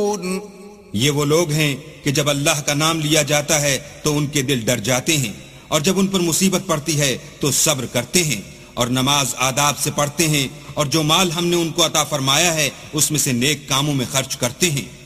يتقون ये वो लोग हैं कि जब अल्लाह का नाम लिया जाता है तो उनके दिल डर जाते हैं, और जब उन पर मुसीबत पड़ती है तो सब्र करते हैं और नमाज आदाब से पढ़ते हैं, और जो माल हमने उनको अता फरमाया है उसमें से नेक कामों में खर्च करते हैं।